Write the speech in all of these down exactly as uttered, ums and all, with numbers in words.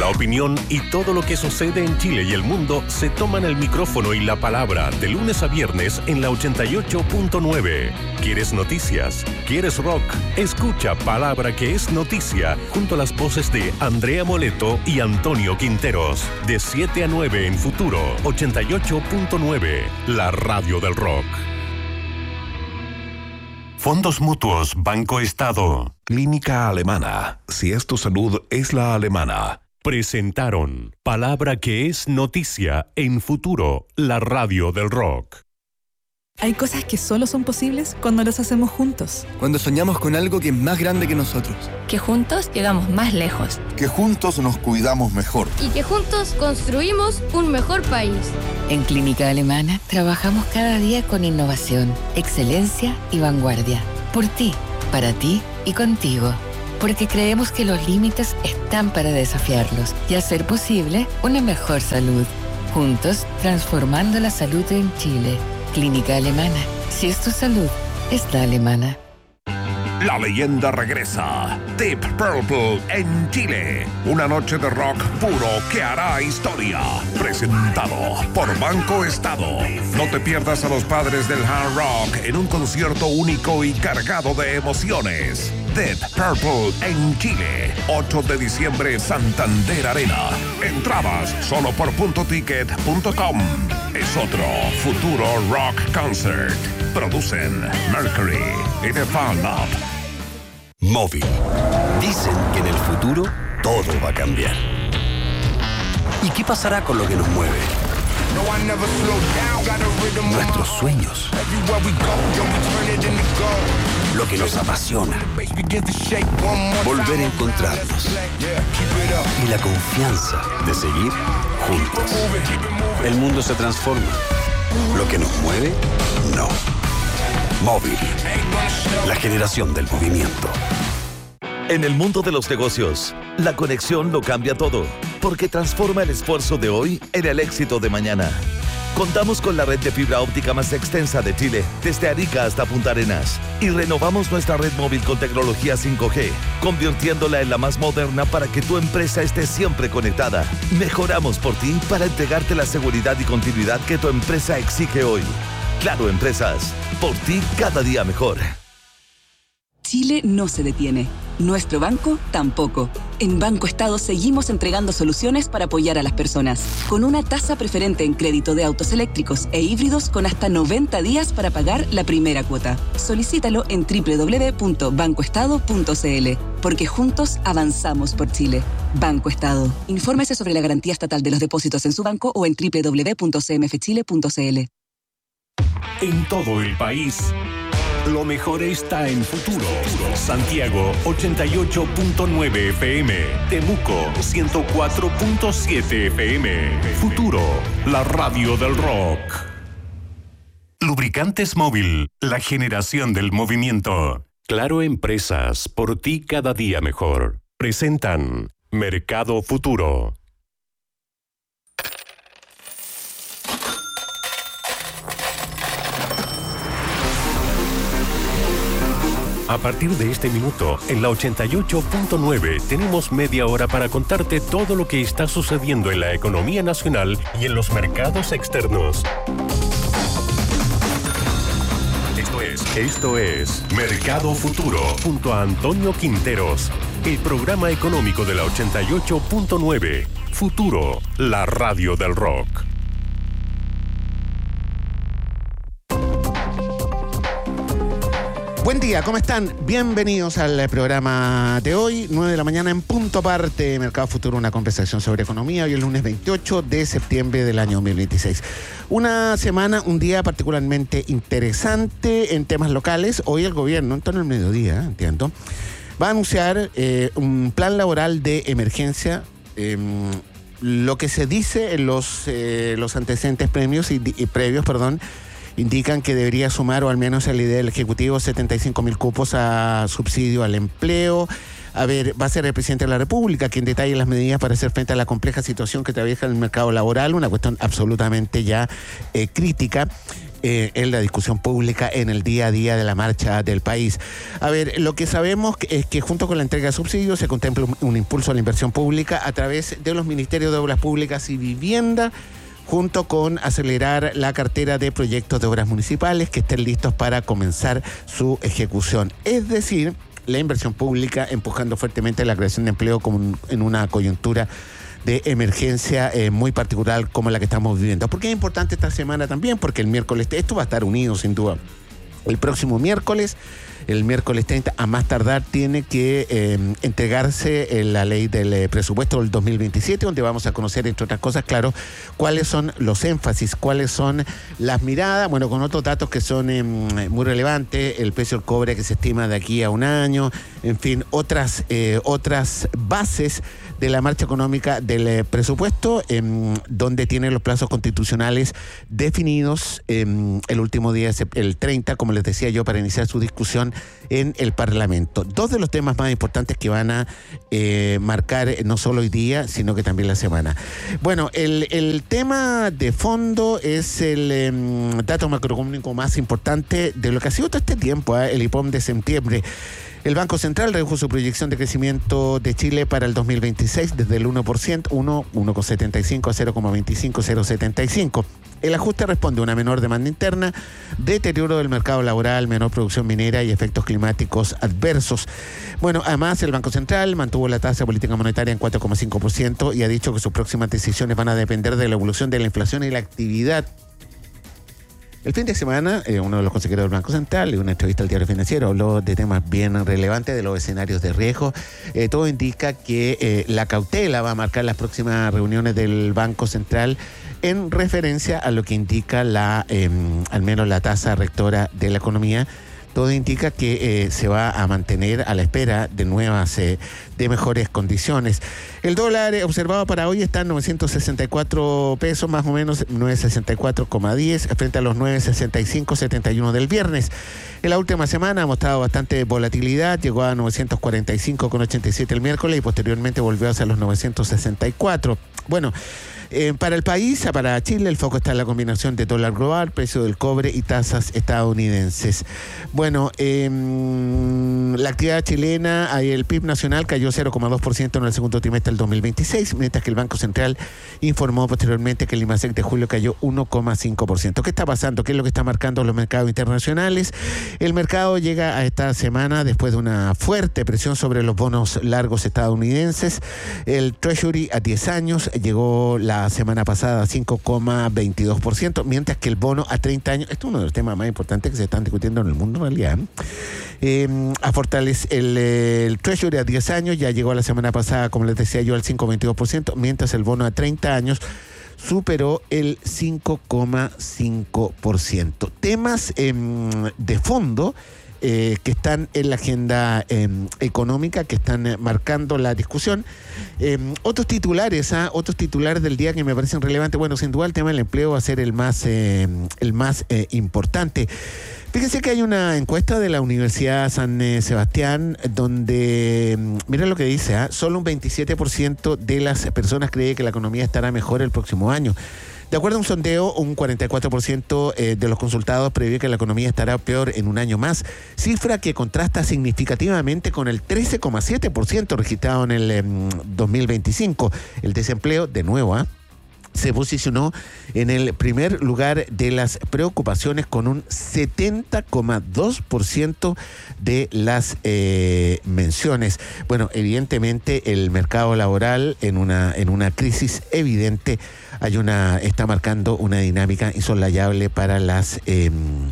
La opinión y todo lo que sucede en Chile y el mundo se toman el micrófono y la palabra de lunes a viernes en la ochenta y ocho punto nueve. ¿Quieres noticias? ¿Quieres rock? Escucha Palabra que es noticia junto a las voces de Andrea Moleto y Antonio Quinteros. De siete a nueve en Futuro ochenta y ocho punto nueve, la radio del rock. Fondos Mutuos Banco Estado. Clínica Alemana. Si es tu salud, es la alemana. Presentaron Palabra que es noticia en Futuro, la radio del rock. Hay cosas que solo son posibles cuando las hacemos juntos. Cuando soñamos con algo que es más grande que nosotros. Que juntos llegamos más lejos. Que juntos nos cuidamos mejor. Y que juntos construimos un mejor país. En Clínica Alemana trabajamos cada día con innovación, excelencia y vanguardia. Por ti, para ti y contigo. Porque creemos que los límites están para desafiarlos y hacer posible una mejor salud. Juntos, transformando la salud en Chile. Clínica Alemana. Si es tu salud, es la alemana. La leyenda regresa. Deep Purple en Chile. Una noche de rock puro que hará historia. Presentado por Banco Estado. No te pierdas a los padres del hard rock en un concierto único y cargado de emociones. Deep Purple en Chile. ocho de diciembre, Santander Arena. Entradas solo por punto ticket punto com. Es otro futuro rock concert. Producen Mercury y The Fan Up. Móvil. Dicen que en el futuro todo va a cambiar. ¿Y qué pasará con lo que nos mueve? Nuestros sueños. Lo que nos apasiona. Volver a encontrarnos. Y la confianza de seguir juntos. El mundo se transforma. Lo que nos mueve, no. Móvil. La generación del movimiento. En el mundo de los negocios, la conexión lo cambia todo, porque transforma el esfuerzo de hoy en el éxito de mañana. Contamos con la red de fibra óptica más extensa de Chile, desde Arica hasta Punta Arenas, y renovamos nuestra red móvil con tecnología cinco G, convirtiéndola en la más moderna para que tu empresa esté siempre conectada. Mejoramos por ti para entregarte la seguridad y continuidad que tu empresa exige hoy. Claro Empresas, por ti cada día mejor. Chile no se detiene. Nuestro banco tampoco. En Banco Estado seguimos entregando soluciones para apoyar a las personas, con una tasa preferente en crédito de autos eléctricos e híbridos con hasta noventa días para pagar la primera cuota. Solicítalo en doble u doble u doble u punto banco estado punto c l, porque juntos avanzamos por Chile. Banco Estado. Infórmese sobre la garantía estatal de los depósitos en su banco o en doble u doble u doble u punto c m f chile punto c l. En todo el país, lo mejor está en Futuro. Santiago ochenta y ocho punto nueve F M. Temuco ciento cuatro punto siete F M. Futuro, la radio del rock. Lubricantes Móvil, la generación del movimiento. Claro Empresas, por ti cada día mejor. Presentan Mercado Futuro. A partir de este minuto, en la ochenta y ocho punto nueve, tenemos media hora para contarte todo lo que está sucediendo en la economía nacional y en los mercados externos. Esto es, esto es Mercado Futuro, junto a Antonio Quinteros, el programa económico de la ochenta y ocho punto nueve. Futuro, la radio del rock. Buen día, ¿cómo están? Bienvenidos al programa de hoy, nueve de la mañana en punto aparte, Mercado Futuro, una conversación sobre economía, hoy el lunes veintiocho de septiembre del año dos mil veintiséis. Una semana, un día particularmente interesante en temas locales. Hoy el gobierno, en torno al mediodía, entiendo, va a anunciar eh, un plan laboral de emergencia. Eh, lo que se dice en los, eh, los antecedentes premios y, y previos, perdón, indican que debería sumar, o al menos a la idea del Ejecutivo, setenta y cinco mil cupos a subsidio al empleo. A ver, va a ser el presidente de la República quien detalle las medidas para hacer frente a la compleja situación que atraviesa el mercado laboral, una cuestión absolutamente ya eh, crítica. eh, en la discusión pública en el día a día de la marcha del país. A ver, lo que sabemos es que junto con la entrega de subsidios se contempla un, un impulso a la inversión pública a través de los Ministerios de Obras Públicas y Vivienda, junto con acelerar la cartera de proyectos de obras municipales que estén listos para comenzar su ejecución. Es decir, la inversión pública empujando fuertemente la creación de empleo como en una coyuntura de emergencia eh, muy particular como la que estamos viviendo. ¿Por qué es importante esta semana también? Porque el miércoles, esto va a estar unido sin duda. El próximo miércoles, el miércoles treinta, a más tardar, tiene que eh, entregarse eh, la ley del eh, presupuesto del dos mil veintisiete, donde vamos a conocer, entre otras cosas, claro, cuáles son los énfasis, cuáles son las miradas, bueno, con otros datos que son eh, muy relevantes, el precio del cobre que se estima de aquí a un año, en fin, otras, eh, otras bases de la marcha económica del eh, presupuesto, eh, donde tiene los plazos constitucionales definidos eh, el último día, el treinta, como les decía yo, para iniciar su discusión en el Parlamento. Dos de los temas más importantes que van a eh, marcar no solo hoy día, sino que también la semana. Bueno, el, el tema de fondo es el eh, dato macroeconómico más importante de lo que ha sido todo este tiempo, ¿eh? El I P O M de septiembre. El Banco Central redujo su proyección de crecimiento de Chile para el dos mil veintiséis desde el uno por ciento, uno coma setenta y cinco a cero coma veinticinco, cero coma setenta y cinco. El ajuste responde a una menor demanda interna, deterioro del mercado laboral, menor producción minera y efectos climáticos adversos. Bueno, además el Banco Central mantuvo la tasa de política monetaria en cuatro coma cinco por ciento y ha dicho que sus próximas decisiones van a depender de la evolución de la inflación y la actividad. El fin de semana, eh, uno de los consejeros del Banco Central, en una entrevista al Diario Financiero, habló de temas bien relevantes, de los escenarios de riesgo. Eh, todo indica que eh, la cautela va a marcar las próximas reuniones del Banco Central en referencia a lo que indica la, eh, al menos la tasa rectora de la economía. Todo indica que eh, se va a mantener a la espera de nuevas, eh, de mejores condiciones. El dólar eh, observado para hoy está en novecientos sesenta y cuatro pesos, más o menos novecientos sesenta y cuatro coma diez, frente a los novecientos sesenta y cinco coma setenta y uno del viernes. En la última semana ha mostrado bastante volatilidad, llegó a novecientos cuarenta y cinco coma ochenta y siete el miércoles y posteriormente volvió hacia los novecientos sesenta y cuatro. Bueno, Eh, para el país, para Chile, el foco está en la combinación de dólar global, precio del cobre y tasas estadounidenses. Bueno, eh, la actividad chilena, el P I B nacional cayó cero coma dos por ciento en el segundo trimestre del dos mil veintiséis, mientras que el Banco Central informó posteriormente que el IMASEC de julio cayó uno coma cinco por ciento. ¿Qué está pasando? ¿Qué es lo que está marcando los mercados internacionales? El mercado llega a esta semana después de una fuerte presión sobre los bonos largos estadounidenses. El Treasury a diez años llegó la La semana pasada cinco coma veintidós por ciento, mientras que el bono a treinta años, esto es uno de los temas más importantes que se están discutiendo en el mundo en realidad, eh, a fortalecer el, el Treasury a diez años ya llegó la semana pasada, como les decía yo, al cinco coma veintidós por ciento, mientras el bono a treinta años superó el cinco coma cinco por ciento. Temas eh, de fondo Eh, que están en la agenda eh, económica, que están eh, marcando la discusión. Eh, otros titulares, ¿ah? otros titulares del día que me parecen relevantes. Bueno, sin duda el tema del empleo va a ser el más, eh, el más eh, importante. Fíjense que hay una encuesta de la Universidad San Sebastián donde, miren lo que dice, ¿ah? solo un veintisiete por ciento de las personas cree que la economía estará mejor el próximo año. De acuerdo a un sondeo, un cuarenta y cuatro por ciento de los consultados prevé que la economía estará peor en un año más, cifra que contrasta significativamente con el trece coma siete por ciento registrado en el eh, dos mil veinticinco. El desempleo, de nuevo, ¿ah? se posicionó en el primer lugar de las preocupaciones con un setenta coma dos por ciento de las eh, menciones. Bueno, evidentemente el mercado laboral en una, en una crisis evidente hay una, está marcando una dinámica insolayable para las, eh,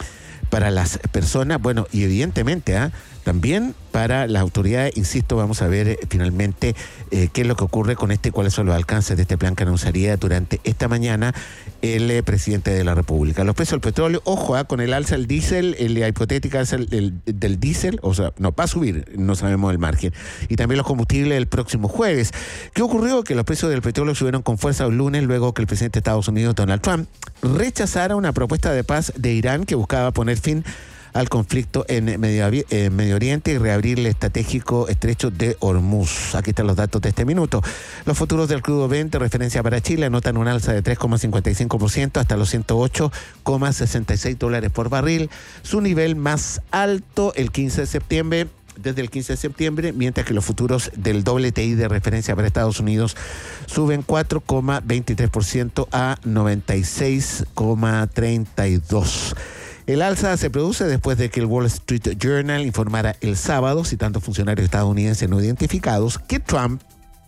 para las personas. Bueno, y evidentemente, ¿ah? también para las autoridades, insisto, vamos a ver eh, finalmente eh, qué es lo que ocurre con este, cuáles son los alcances de este plan que anunciaría durante esta mañana el eh, presidente de la República. Los precios del petróleo, ojo, eh, con el alza del diésel, el, la hipotética alza del, del diésel, o sea, no, va a subir, no sabemos el margen. Y también los combustibles el próximo jueves. ¿Qué ocurrió? Que los precios del petróleo subieron con fuerza el lunes, luego que el presidente de Estados Unidos, Donald Trump, rechazara una propuesta de paz de Irán que buscaba poner fin al conflicto en Medio, en Medio Oriente y reabrir el estratégico estrecho de Hormuz. Aquí están los datos de este minuto. Los futuros del crudo Brent de referencia para Chile anotan un alza de tres coma cincuenta y cinco por ciento hasta los ciento ocho coma sesenta y seis dólares por barril, su nivel más alto el quince de septiembre. Desde el quince de septiembre, mientras que los futuros del W T I de referencia para Estados Unidos suben cuatro coma veintitrés por ciento a noventa y seis coma treinta y dos. El alza se produce después de que el Wall Street Journal informara el sábado, citando funcionarios estadounidenses no identificados, que Trump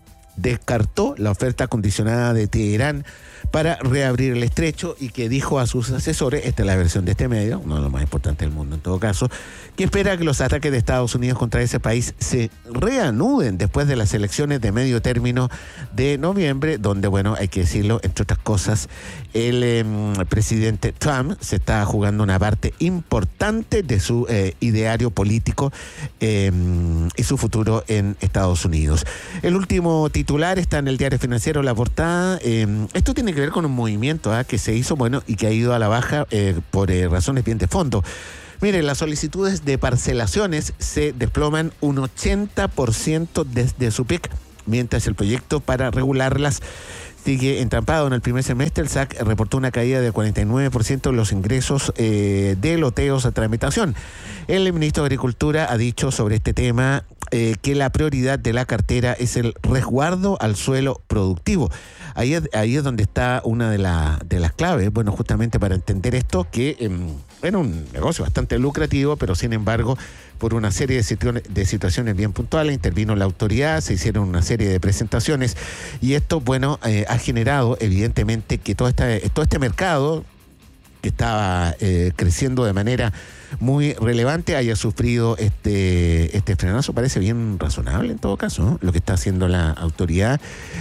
descartó la oferta condicionada de Teherán para reabrir el estrecho y que dijo a sus asesores, esta es la versión de este medio, uno de los más importantes del mundo en todo caso, que espera que los ataques de Estados Unidos contra ese país se reanuden después de las elecciones de medio término de noviembre, donde, bueno, hay que decirlo, entre otras cosas, el eh, presidente Trump se está jugando una parte importante de su eh, ideario político eh, y su futuro en Estados Unidos. El último titular está en el Diario Financiero, la portada. Eh, esto tiene que ver con un movimiento ¿eh? que se hizo, bueno, y que ha ido a la baja eh, por eh, razones bien de fondo. Mire, las solicitudes de parcelaciones se desploman un ochenta por ciento desde su pic, mientras el proyecto para regularlas sigue entrampado. En el primer semestre, el S A C reportó una caída de cuarenta y nueve por ciento de los ingresos eh, de loteos a tramitación. El ministro de Agricultura ha dicho sobre este tema eh, que la prioridad de la cartera es el resguardo al suelo productivo. Ahí es, ahí es donde está una de, la, de las claves, bueno, justamente para entender esto, que eh, era un negocio bastante lucrativo, pero sin embargo, por una serie de situaciones, de situaciones bien puntuales, intervino la autoridad, se hicieron una serie de presentaciones y esto, bueno, eh, ha generado evidentemente que todo, esta, todo este mercado que estaba eh, creciendo de manera muy relevante haya sufrido este, este frenazo. Parece bien razonable en todo caso, ¿no? Lo que está haciendo la autoridad.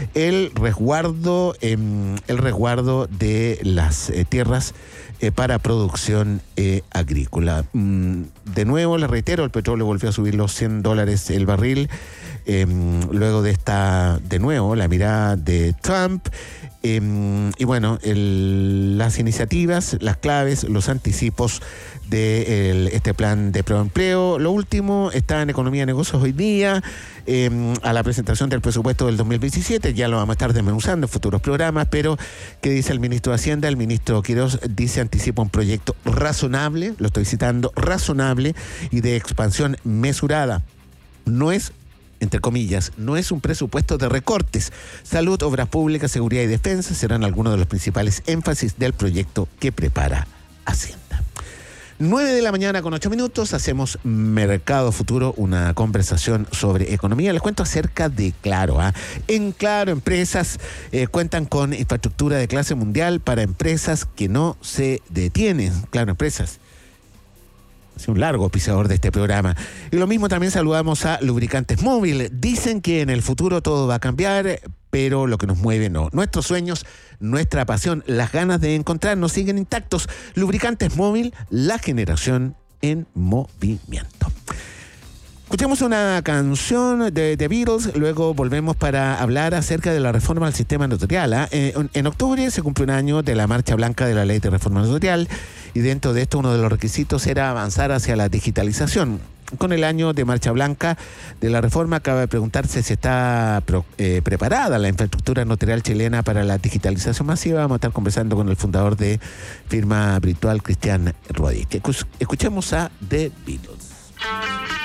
El resguardo, eh, el resguardo de las eh, tierras eh, para producción eh, agrícola. Mm, de nuevo, les reitero, el petróleo volvió a subir los cien dólares el barril. Eh, luego de esta, de nuevo, la mirada de Trump. Eh, y bueno, el, las iniciativas, las claves, los anticipos de el, este plan de proempleo. Lo último está en Economía y Negocios hoy día, eh, a la presentación del presupuesto del dos mil diecisiete. Ya lo vamos a estar desmenuzando en futuros programas, pero ¿qué dice el ministro de Hacienda? El ministro Quiroz dice, anticipa un proyecto razonable, lo estoy citando, razonable y de expansión mesurada. No es, entre comillas, no es un presupuesto de recortes. Salud, obras públicas, seguridad y defensa serán algunos de los principales énfasis del proyecto que prepara Hacienda. nueve de la mañana con ocho minutos, hacemos Mercado Futuro, una conversación sobre economía. Les cuento acerca de Claro. ¿eh? En Claro, empresas eh, cuentan con infraestructura de clase mundial para empresas que no se detienen. Claro, empresas. Es un largo pisador de este programa. Y lo mismo también saludamos a Lubricantes Móvil. Dicen que en el futuro todo va a cambiar, pero lo que nos mueve no. Nuestros sueños, nuestra pasión, las ganas de encontrarnos siguen intactos. Lubricantes Móvil, la generación en movimiento. Escuchemos una canción de The Beatles, luego volvemos para hablar acerca de la reforma al sistema notarial. ¿eh? En, en octubre se cumple un año de la marcha blanca de la ley de reforma notarial y dentro de esto uno de los requisitos era avanzar hacia la digitalización. Con el año de marcha blanca de la reforma, cabe preguntarse si está pro, eh, preparada la infraestructura notarial chilena para la digitalización masiva. Vamos a estar conversando con el fundador de firma virtual, Cristian Rodríguez. Escuchemos a The Beatles.